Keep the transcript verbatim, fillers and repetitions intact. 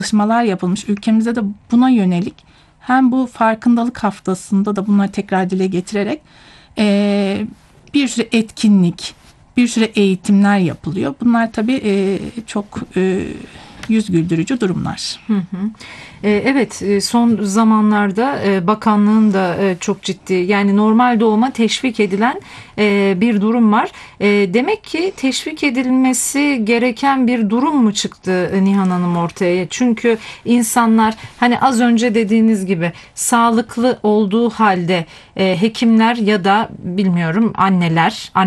çalışmalar yapılmış. Ülkemizde de buna yönelik hem bu farkındalık haftasında da bunları tekrar dile getirerek e, bir sürü etkinlik, bir sürü eğitimler yapılıyor. Bunlar tabii e, çok e, yüz güldürücü durumlar. Hı hı. Evet, son zamanlarda bakanlığın da çok ciddi, yani normal doğuma teşvik edilen bir durum var. Demek ki teşvik edilmesi gereken bir durum mu çıktı Nihan Hanım ortaya? Çünkü insanlar, hani az önce dediğiniz gibi, sağlıklı olduğu halde hekimler ya da bilmiyorum anneler,